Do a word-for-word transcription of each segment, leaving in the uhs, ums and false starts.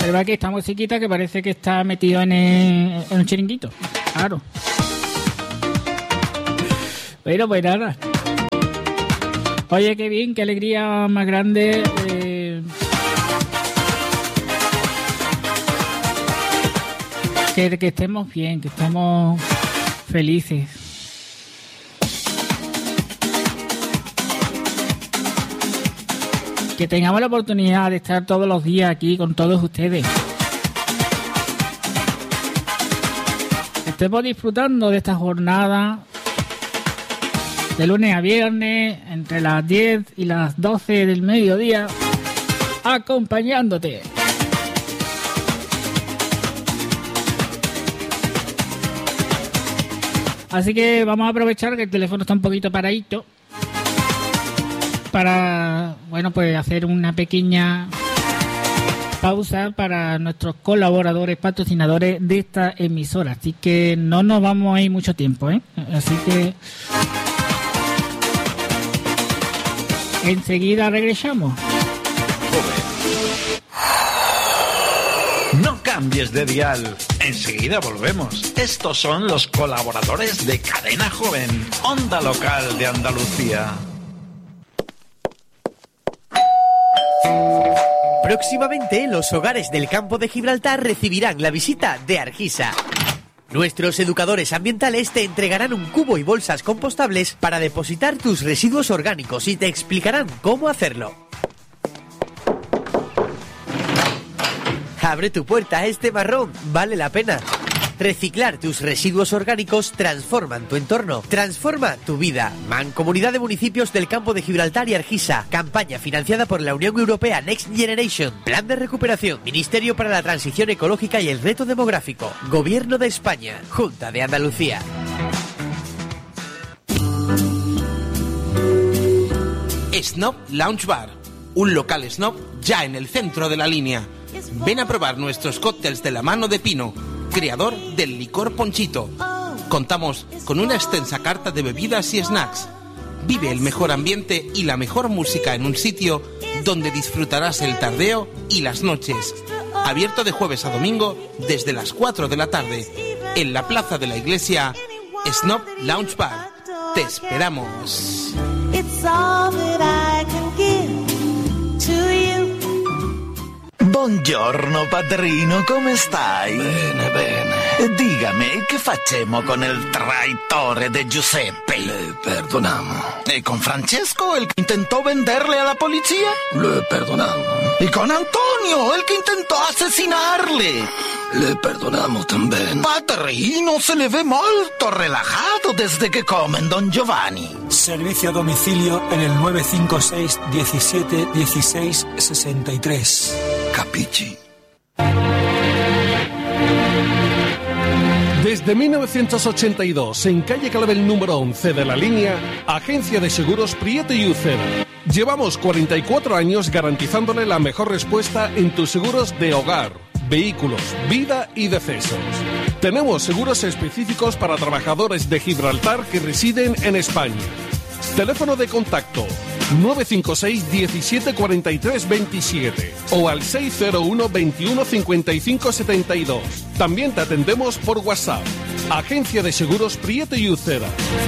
Observa que esta musiquita que parece que está metido en, el, en un chiringuito. Claro. Pero pues nada. Oye, qué bien, qué alegría más grande. Eh, que, que estemos bien, que estemos felices. Que tengamos la oportunidad de estar todos los días aquí con todos ustedes. Que estemos disfrutando de esta jornada de lunes a viernes entre las diez y las doce del mediodía, acompañándote. Así que vamos a aprovechar que el teléfono está un poquito paradito para, bueno, pues hacer una pequeña pausa para nuestros colaboradores, patrocinadores de esta emisora. Así que no nos vamos a ir mucho tiempo, ¿eh? Así que enseguida regresamos. No cambies de dial. Enseguida volvemos. Estos son los colaboradores de Cadena Joven, Onda Local de Andalucía. Próximamente, los hogares del campo de Gibraltar recibirán la visita de Argisa. Nuestros educadores ambientales te entregarán un cubo y bolsas compostables para depositar tus residuos orgánicos y te explicarán cómo hacerlo. Abre tu puerta a este marrón, vale la pena. Reciclar tus residuos orgánicos transforman tu entorno, transforma tu vida. Mancomunidad de Municipios del Campo de Gibraltar y Argisa. Campaña financiada por la Unión Europea Next Generation. Plan de recuperación. Ministerio para la Transición Ecológica y el Reto Demográfico. Gobierno de España. Junta de Andalucía. Snob Lounge Bar. Un local snob ya en el centro de la línea. Ven a probar nuestros cócteles de la mano de Pino, creador del licor Ponchito. Contamos con una extensa carta de bebidas y snacks. Vive el mejor ambiente y la mejor música en un sitio donde disfrutarás el tardeo y las noches. Abierto de jueves a domingo desde las cuatro de la tarde. En la plaza de la iglesia, Snob Lounge Bar. Te esperamos. Buongiorno padrino, come stai? Bene, bene. Dígame, che facciamo con il traitore de Giuseppe? Le perdonamos. ¿Y con Francesco, el que intentó venderle a la policía? Le perdonamos. ¿Y con Antonio, el que intentó asesinarle? Le perdonamos también. Padrino, se le ve molto relajado desde que comen, don Giovanni. Servicio a domicilio en el nueve cinco seis diecisiete dieciséis sesenta y tres. Capichi. Desde mil novecientos ochenta y dos, en calle Clavel número once de la línea, Agencia de Seguros Prieto y Uceda. Llevamos cuarenta y cuatro años garantizándole la mejor respuesta en tus seguros de hogar, vehículos, vida y decesos. Tenemos seguros específicos para trabajadores de Gibraltar que residen en España. Teléfono de contacto nueve cinco seis diecisiete cuarenta y tres veintisiete o al seis cero uno veintiuno cincuenta y cinco setenta y dos. También te atendemos por WhatsApp. Agencia de Seguros Prieto y Uceda.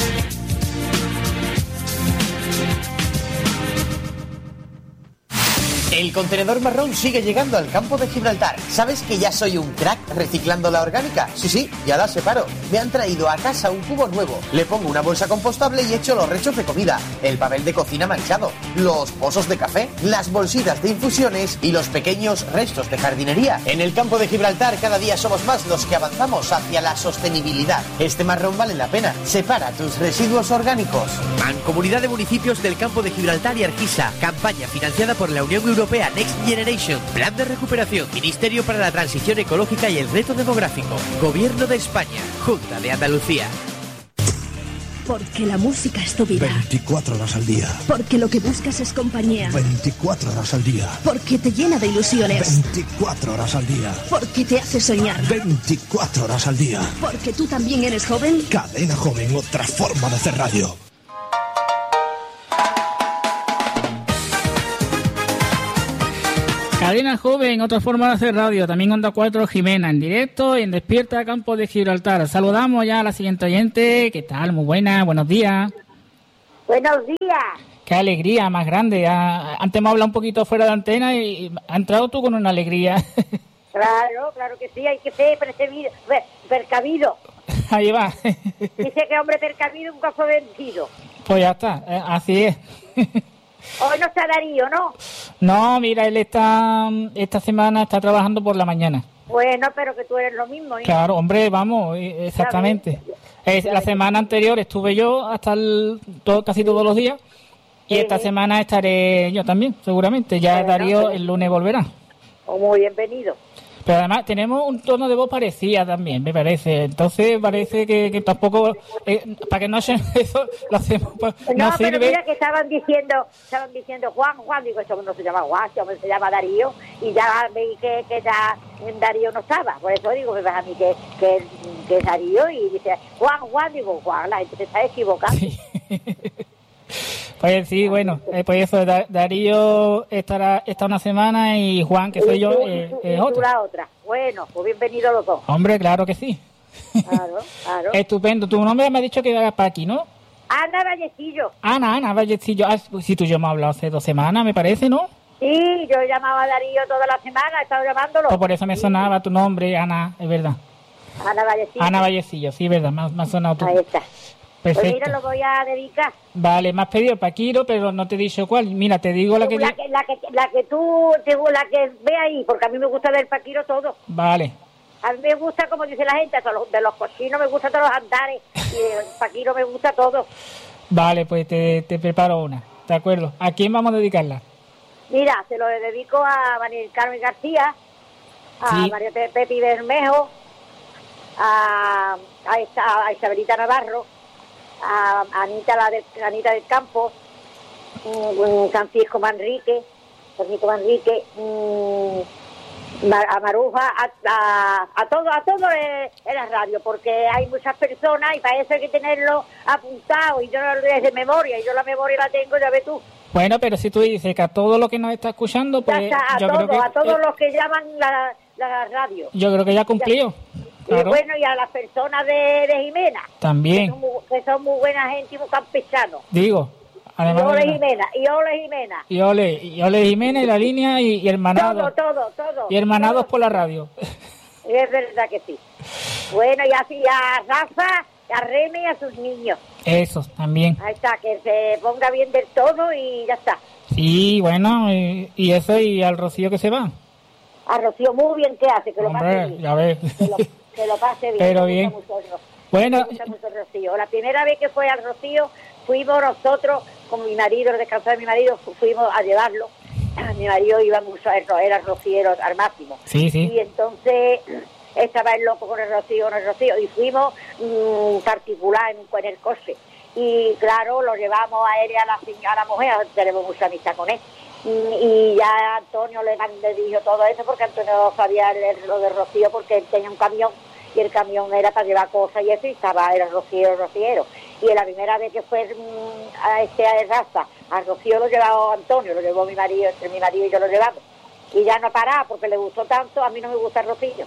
El contenedor marrón sigue llegando al campo de Gibraltar. ¿Sabes que ya soy un crack reciclando la orgánica? Sí, sí, ya la separo. Me han traído a casa un cubo nuevo. Le pongo una bolsa compostable y echo los restos de comida, el papel de cocina manchado, los pozos de café, las bolsitas de infusiones y los pequeños restos de jardinería. En el campo de Gibraltar cada día somos más los que avanzamos hacia la sostenibilidad. Este marrón vale la pena. Separa tus residuos orgánicos. Mancomunidad de Municipios del Campo de Gibraltar y Argisa. Campaña financiada por la Unión Europea Next Generation. Plan de recuperación. Ministerio para la Transición Ecológica y el Reto Demográfico. Gobierno de España. Junta de Andalucía. Porque la música es tu vida. veinticuatro horas al día. Porque lo que buscas es compañía. veinticuatro horas al día. Porque te llena de ilusiones. veinticuatro horas al día. Porque te hace soñar. veinticuatro horas al día. Porque tú también eres joven. Cadena Joven, otra forma de hacer radio. Cadena Joven, otra forma de hacer radio. También Onda cuatro Jimena, en directo en Despierta Campo de Gibraltar. Saludamos ya a la siguiente oyente. ¿Qué tal? Muy buena, buenos días. Buenos días. Qué alegría más grande. Antes hemos hablado un poquito fuera de antena y ha entrado tú con una alegría. Claro, claro que sí, hay que ser precavido. percavido. Ahí va. Dice que hombre percavido nunca fue vencido. Pues ya está, así es. Hoy no está Darío, ¿no? No, mira, él está esta semana está trabajando por la mañana. Bueno, pero que tú eres lo mismo, ¿eh? Claro, hombre, vamos, exactamente. Es, la semana anterior estuve yo hasta el, todo, casi todos los días y sí, esta sí. semana estaré yo también, seguramente. Ya bueno, Darío pero... el lunes volverá. Oh, muy bienvenido. Pero además tenemos un tono de voz parecida también, me parece. Entonces parece que, que tampoco... Eh, para que no se... Eso lo hacemos... No, no sirve. Pero mira que estaban diciendo estaban diciendo Juan, Juan, digo, eso no se llama Juan, se llama Darío, y ya veí que, que ya Darío no estaba. Por eso digo, me vas a mí que, que, que es Darío, y dice Juan, Juan, digo, Juan, la gente se está equivocando. Sí. Pues sí, bueno, eh, pues eso, Darío estará está una semana y Juan, que soy yo, eh, es otra. otra. Bueno, pues bienvenidos los dos. Hombre, claro que sí. Claro, claro. Estupendo. Tu nombre me ha dicho que era para aquí, ¿no? Ana Vallecillo. Ana, Ana Vallecillo. Ah, si tú y yo hemos hablado hace dos semanas, me parece, ¿no? Sí, yo llamaba a Darío toda la semana, he estado llamándolo. Pues por eso me sonaba tu nombre, Ana, es verdad. Ana Vallecillo. Ana Vallecillo, sí, es verdad, me ha, me ha sonado tu... Ahí está. Perfecto. Pues mira, lo voy a dedicar. Vale, me has pedido el Paquiro, pero no te he dicho cuál. Mira, te digo la que... La que, la que, la que tú, la que ve ahí, porque a mí me gusta del Paquiro todo. Vale. A mí me gusta, como dice la gente, de los cochinos me gustan todos los andares, y el Paquiro me gusta todo. Vale, pues te, te preparo una, ¿de acuerdo? ¿A quién vamos a dedicarla? Mira, se lo dedico a María Carmen García, a sí. María Pepi Bermejo, a, a, esta, a Isabelita Navarro, a Anita, la de, Anita del Campo, um, Francisco Manrique, Francisco Manrique, um, a Maruja, a, a, a todo, a todo en la radio, porque hay muchas personas y para eso hay que tenerlo apuntado, y yo no lo doy de memoria, y yo la memoria la tengo, ya ves tú. Bueno, pero si tú dices que a todo lo que nos está escuchando, pues está, a yo todo, creo que... a todos eh, los que llaman la, la radio. Yo creo que ya cumplió. Claro. Y bueno, y a las personas de, de Jimena. También. Que son, muy, que son muy buena gente y muy campechanos. Digo. Además, y ole Jimena, y ole Jimena. Y ole, y ole Jimena y la línea y, y hermanados. Todo, todo, todo. Y hermanados todo. Por la radio. Es verdad que sí. Bueno, y así a Rafa, a Reme y a sus niños. Eso, también. Ahí está, que se ponga bien del todo y ya está. Sí, bueno, y, y eso, y al Rocío que se va. A Rocío muy bien que hace, que lo Hombre, pase bien. Ya ves. Que lo, que lo pase bien. Pero bien. Bueno. Me gusta mucho Rocío. La primera vez que fue al Rocío, fuimos nosotros, con mi marido, el descanso de mi marido, fuimos a llevarlo. Mi marido iba mucho, era rociero al máximo. Sí, sí. Y entonces estaba el loco con el Rocío, con el Rocío, y fuimos mmm, particular en, en el coche. Y claro, lo llevamos a él y a la, a la mujer, tenemos mucha amistad con él. Y, y ya Antonio le, le dijo todo eso, porque Antonio sabía el, lo de Rocío, porque él tenía un camión, y el camión era para llevar cosas y eso, y estaba, era Rocío, Rociero. Y la primera vez que fue mmm, a este a raza, a Rocío lo llevaba Antonio, lo llevó mi marido, entre mi marido y yo lo llevamos. Y ya no paraba, porque le gustó tanto, a mí no me gusta el Rocío.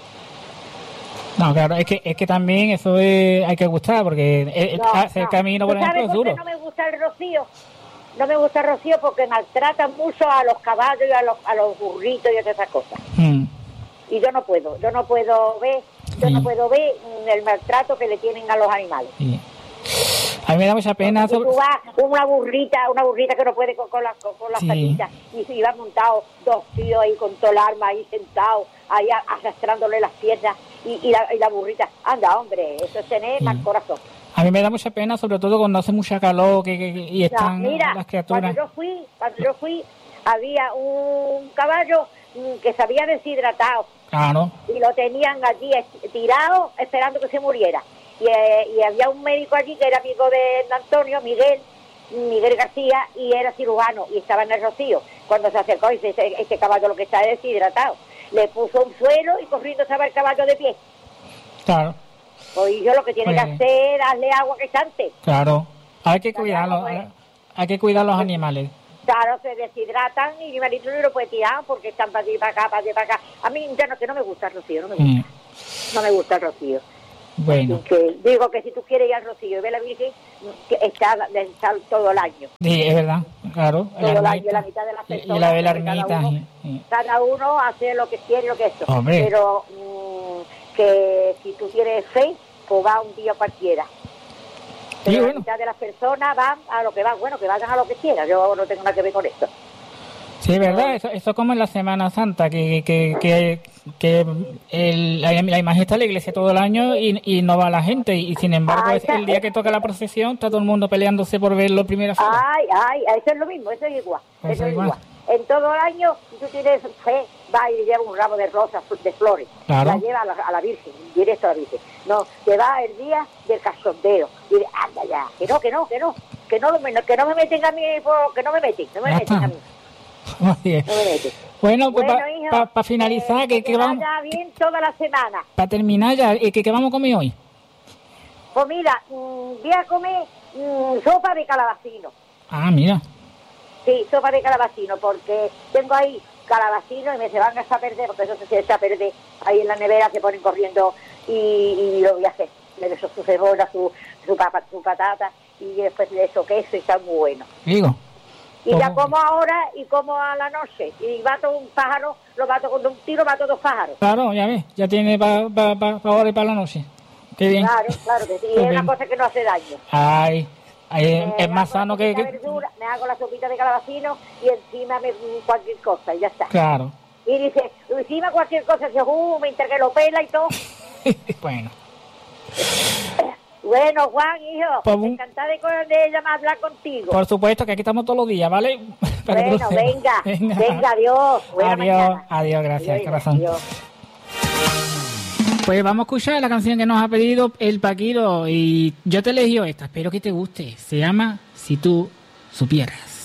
No, claro, es que es que también eso es, hay que gustar, porque el, no, hacer no. camino, por ejemplo, es duro. No me gusta el Rocío, no me gusta el Rocío porque maltratan mucho a los caballos y a los, a los burritos y a todas esas cosas. Mm. Y yo no puedo, yo no puedo ver, yo sí. no puedo ver el maltrato que le tienen a los animales. Sí. A mí me da mucha pena. Sobre... Tú vas una burrita, una burrita que no puede con, con las, con, con las sí. patitas, y, y van montados dos tíos ahí con todo el arma ahí sentados, ahí arrastrándole las piernas, y, y, la, y la burrita, anda hombre, eso es tener sí. mal corazón. A mí me da mucha pena, sobre todo cuando hace mucha calor que, que, y están no, mira, las criaturas. Cuando yo fui, cuando yo fui, había un caballo que se había deshidratado. Claro. Y lo tenían allí tirado esperando que se muriera. Y, eh, y había un médico allí que era amigo de Antonio, Miguel, Miguel García, y era cirujano, y estaba en el Rocío. Cuando se acercó y dice, este, este caballo lo que está es deshidratado. Le puso un suelo y corriendo estaba el caballo de pie. Claro. Pues yo lo que tiene pues, que hacer es darle agua que sante. Claro. Hay que cuidarlo, hay, hay que cuidar los animales. Claro, se deshidratan y mi marido no lo puede tirar porque están para allí, para acá, para allí, para acá. A mí ya no, que no me gusta el rocío, no me gusta. Mm. No me gusta el rocío. Bueno. Que, digo que si tú quieres ir al rocío y ver la Virgen, que está, está todo el año. Sí, es verdad, claro. Todo el año, la mitad de las personas. Y la ve la ermita. Cada uno, sí. Cada uno hace lo que quiere y lo que esto. Hombre. Pero mmm, que si tú tienes fe, pues va un día cualquiera. Pero sí, la bueno. mitad de las personas van a lo que van, bueno, que vayan a lo que quieran. Yo no tengo nada que ver con esto. Sí, es verdad, eso, eso como en la Semana Santa, que que que, que el, la, la imagen está en la iglesia todo el año y, y no va la gente, y sin embargo ah, esa, el día que toca la procesión está todo el mundo peleándose por verlo primera fila. Ay, ay, eso es lo mismo, eso es igual, eso, eso es igual. igual. En todo el año, si tú tienes fe, va y lleva un ramo de rosas, de flores, claro. La lleva a la, a la Virgen, directo a la Virgen. No, te va el día del cachondeo, y dice, anda ya, que no, que no, que no, que no, que no me meten a mí, que no me meten, no me ya meten está. a mí. Bueno, pues para pa, pa finalizar, eh, que, que, que vamos bien toda la semana. Para terminar ya, ¿qué que, que vamos a comer hoy? Pues mira, mmm, voy a comer mmm, sopa de calabacino. Ah, mira. Sí, sopa de calabacino, porque tengo ahí calabacino y me se van a perder, porque eso se echa a perder ahí en la nevera, se ponen corriendo y, y lo voy a hacer. Le dejo su cebolla, su, su, papa, su patata y después le echo queso y está muy bueno. Digo. Y ya como ahora y como a la noche. Y mato un pájaro, lo mato con un tiro, mato dos pájaros. Claro, ya ves, ya tiene para pa, pa, pa ahora y para la noche. Qué bien. Claro, claro que sí, es una cosa que no hace daño. Ay, ay eh, es más sano que... que... Verdura, me hago la sopita de calabacino y encima me cualquier cosa y ya está. Claro. Y dice, encima cualquier cosa, se uh, me que lo pela y todo. Bueno. Bueno, Juan, hijo, pues, encantada de, de llamar a hablar contigo. Por supuesto, que aquí estamos todos los días, ¿vale? Bueno, venga, venga, venga, adiós. Buena adiós, mañana. Adiós, gracias, adiós, corazón. Adiós. Pues vamos a escuchar la canción que nos ha pedido el Paquiro y yo te he elegido esta, espero que te guste. Se llama Si tú supieras.